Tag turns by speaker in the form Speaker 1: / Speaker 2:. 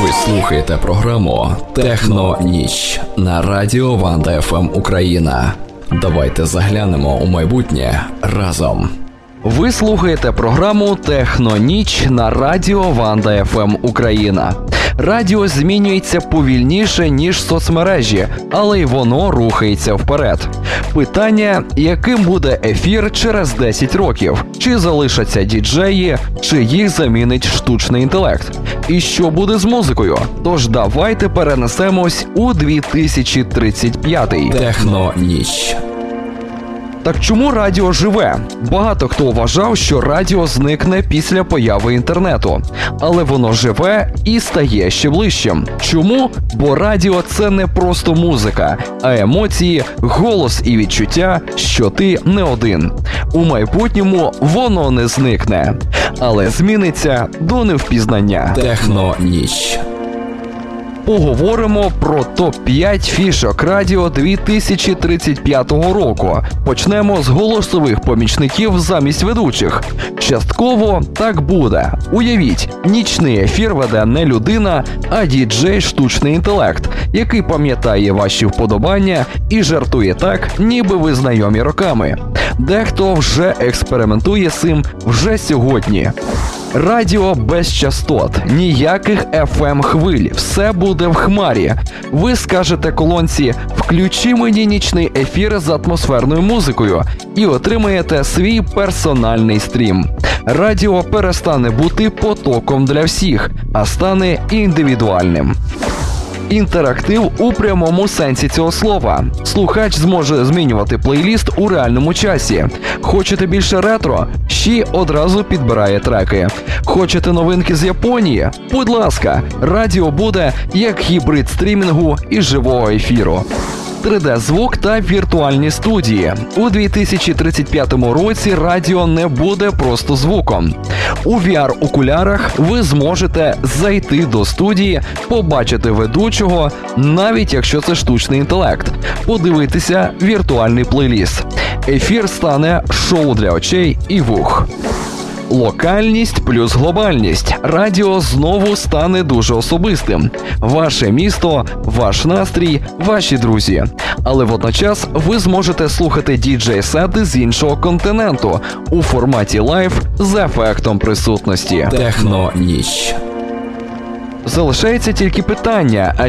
Speaker 1: Ви слухаєте програму «Техно-ніч» на радіо Ванда ФМ Україна. Давайте заглянемо у майбутнє разом.
Speaker 2: Ви слухаєте програму «Техно-ніч» на радіо Ванда ФМ Україна. Радіо змінюється повільніше, ніж соцмережі, але й воно рухається вперед. Питання, яким буде ефір через 10 років? Чи залишаться діджеї, чи їх замінить штучний інтелект? І що буде з музикою? Тож давайте перенесемось у 2035-й.
Speaker 1: «Техно-ніч».
Speaker 2: Так чому радіо живе? Багато хто вважав, що радіо зникне після появи інтернету. Але воно живе і стає ще ближчим. Чому? Бо радіо – це не просто музика, а емоції, голос і відчуття, що ти не один. У майбутньому воно не зникне, але зміниться до невпізнання.
Speaker 1: «Техно-ніч».
Speaker 2: Поговоримо про топ-5 фішок радіо 2035 року. Почнемо з голосових помічників замість ведучих. Частково так буде. Уявіть, нічний ефір веде не людина, а діджей штучний інтелект, який пам'ятає ваші вподобання і жартує так, ніби ви знайомі роками. Дехто вже експериментує з цим вже сьогодні. Радіо без частот, ніяких FM-хвиль, все буде в хмарі. Ви скажете колонці «Включи мені нічний ефір з атмосферною музикою» і отримаєте свій персональний стрім. Радіо перестане бути потоком для всіх, а стане індивідуальним. Інтерактив у прямому сенсі цього слова. Слухач зможе змінювати плейліст у реальному часі. Хочете більше ретро? Ще одразу підбирає треки. Хочете новинки з Японії? Будь ласка, радіо буде як гібрид стрімінгу і живого ефіру. 3D-звук та віртуальні студії. У 2035 році радіо не буде просто звуком. У VR-окулярах ви зможете зайти до студії, побачити ведучого, навіть якщо це штучний інтелект, подивитися віртуальний плейліст. Ефір стане шоу для очей і вух. Локальність плюс глобальність. Радіо знову стане дуже особистим. Ваше місто, ваш настрій, ваші друзі. Але водночас ви зможете слухати діджей-сети з іншого континенту у форматі лайв з ефектом присутності.
Speaker 1: «Техно-ніч».
Speaker 2: Залишається тільки питання,